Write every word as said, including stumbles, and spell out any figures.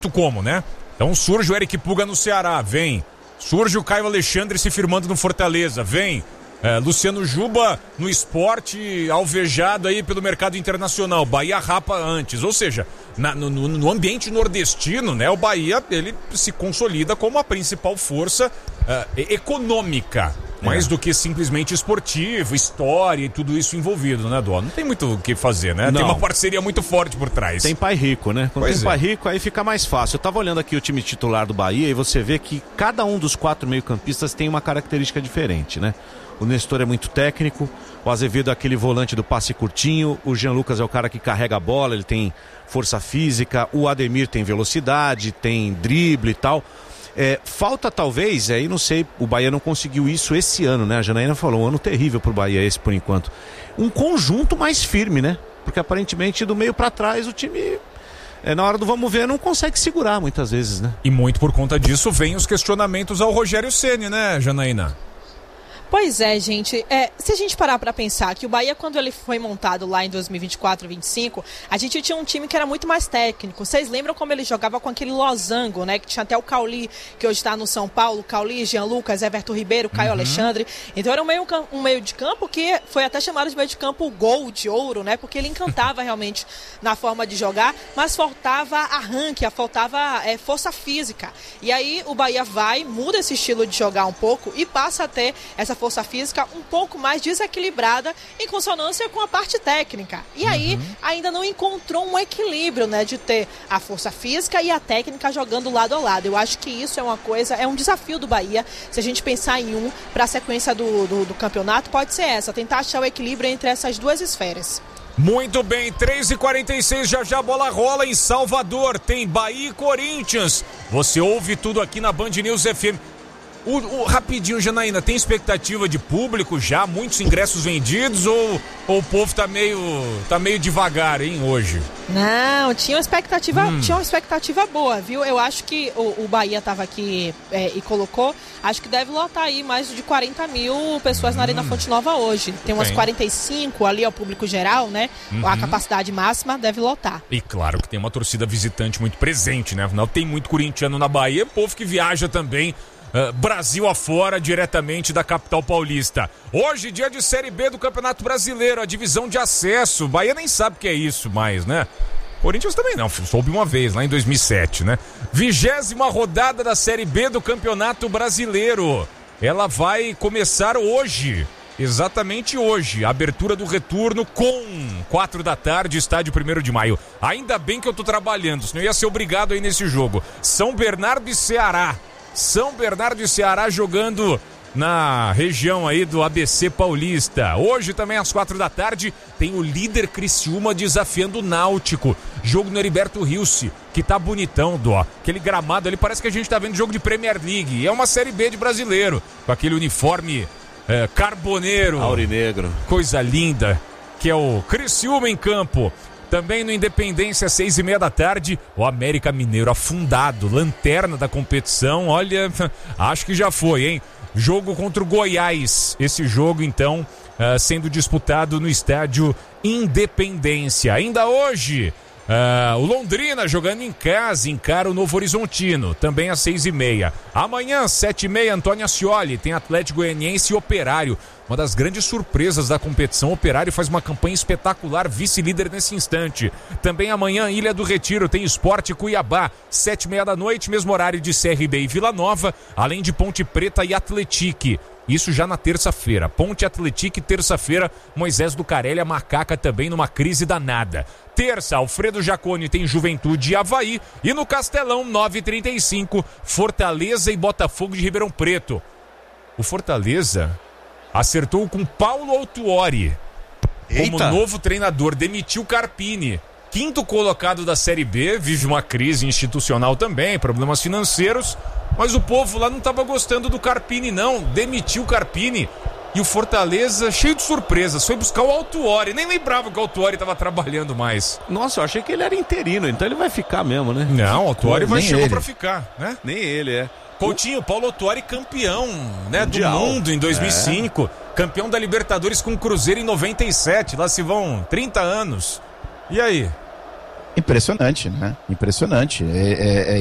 como, né? Então surge o Eric Puga no Ceará, vem. Surge o Caio Alexandre se firmando no Fortaleza, vem. É, Luciano Juba no Sport, alvejado aí pelo mercado internacional. Bahia rapa antes, ou seja, na, no, no ambiente nordestino, né, o Bahia ele se consolida como a principal força uh, econômica, mais é. do que simplesmente esportivo, história e tudo isso envolvido, né, Dó? Não tem muito o que fazer, né? Não. Tem uma parceria muito forte por trás. Tem pai rico, né? Quando pois tem é. pai rico, aí fica mais fácil. Eu tava olhando aqui o time titular do Bahia e você vê que cada um dos quatro meio-campistas tem uma característica diferente, né? O Nestor é muito técnico, o Azevedo é aquele volante do passe curtinho, o Jean Lucas é o cara que carrega a bola, ele tem força física, o Ademir tem velocidade, tem drible e tal. É, falta talvez, aí não sei, o Bahia não conseguiu isso esse ano, né? A Janaína falou, um ano terrível pro Bahia esse por enquanto. Um conjunto mais firme, né? Porque aparentemente do meio pra trás o time... É, na hora do vamos ver, não consegue segurar muitas vezes, né? E muito por conta disso vem os questionamentos ao Rogério Ceni, né, Janaína? Pois é, gente, é, se a gente parar para pensar que o Bahia, quando ele foi montado lá em dois mil e vinte e quatro, vinte e cinco, a gente tinha um time que era muito mais técnico. Vocês lembram como ele jogava com aquele losango, né? Que tinha até o Cauli, que hoje está no São Paulo, Cauli, Jean Lucas, Everton Ribeiro, Caio uhum. Alexandre. Então era um meio, um meio de campo que foi até chamado de meio de campo gol de ouro, né? Porque ele encantava realmente na forma de jogar, mas faltava arranque, faltava é, força física. E aí o Bahia vai, muda esse estilo de jogar um pouco e passa a ter essa força física um pouco mais desequilibrada em consonância com a parte técnica. E aí uhum. ainda não encontrou um equilíbrio, né, de ter a força física e a técnica jogando lado a lado. Eu acho que isso é uma coisa, é um desafio do Bahia. Se a gente pensar em um para a sequência do, do, do campeonato, pode ser essa, tentar achar o equilíbrio entre essas duas esferas. Muito bem, três e quarenta e seis, já já a bola rola em Salvador, tem Bahia e Corinthians. Você ouve tudo aqui na Band News F M. O, o, rapidinho, Janaína, tem expectativa de público já? Muitos ingressos vendidos ou, ou o povo tá meio, tá meio devagar, hein, hoje? Não, tinha uma expectativa, hum. tinha uma expectativa boa, viu? Eu acho que o, o Bahia tava aqui é, e colocou, acho que deve lotar aí mais de quarenta mil pessoas hum. na Arena Fonte Nova hoje. Tem umas Bem. quarenta e cinco ali ao público geral, né? Uhum. A capacidade máxima deve lotar. E claro que tem uma torcida visitante muito presente, né? Afinal, tem muito corintiano na Bahia, povo que viaja também Uh, Brasil afora, diretamente da capital paulista. Hoje, dia de Série B do Campeonato Brasileiro, a divisão de acesso. Bahia nem sabe o que é isso mais, né? Corinthians também não, soube uma vez, lá em dois mil e sete, né? Vigésima rodada da Série B do Campeonato Brasileiro. Ela vai começar hoje, exatamente hoje. Abertura do retorno com quatro da tarde, estádio primeiro de maio. Ainda bem que eu tô trabalhando, senão eu ia ser obrigado aí nesse jogo. São Bernardo e Ceará. São Bernardo e Ceará jogando na região aí do A B C Paulista. Hoje também às quatro da tarde tem o líder Criciúma desafiando o Náutico. Jogo no Heriberto Rilse, que tá bonitão, Dó. Aquele gramado ali, parece que a gente tá vendo jogo de Premier League. É uma Série B de brasileiro, com aquele uniforme é, carboneiro. Aurinegro. Coisa linda, que é o Criciúma em campo. Também no Independência, seis e meia da tarde, o América Mineiro afundado, lanterna da competição, olha, acho que já foi, hein? Jogo contra o Goiás, esse jogo então uh, sendo disputado no estádio Independência. Ainda hoje, uh, o Londrina jogando em casa, encara o Novo Horizontino, também às seis e meia. Amanhã, sete e meia, Antônio Ascioli, tem Atlético Goianiense e Operário. Uma das grandes surpresas da competição, o Operário faz uma campanha espetacular, vice-líder nesse instante. Também amanhã, Ilha do Retiro, tem Sport e Cuiabá, sete e meia da noite, mesmo horário de C R B e Vila Nova, além de Ponte Preta e Atletique. Isso já na terça-feira. Ponte Atletique, terça-feira, Moisés do Carelli, a Macaca também numa crise danada. Terça, Alfredo Jaconi tem Juventude e Avaí. E no Castelão, nove e trinta e cinco, Fortaleza e Botafogo de Ribeirão Preto. O Fortaleza acertou com Paulo Autuori como Eita. novo treinador, demitiu Carpini. Quinto colocado da Série B, vive uma crise institucional também, problemas financeiros, mas o povo lá não estava gostando do Carpini não, demitiu Carpini. E o Fortaleza, cheio de surpresas, foi buscar o Autuori, nem lembrava que o Autuori estava trabalhando mais. Nossa, eu achei que ele era interino, então ele vai ficar mesmo, né? Não, o Autuori vai chegar para ficar, né? Nem ele, é. Coutinho, Paulo Autuori campeão, né, do mundo em dois mil e cinco, é. Campeão da Libertadores com o Cruzeiro em noventa e sete, lá se vão trinta anos. E aí? Impressionante, né? Impressionante. É, é, é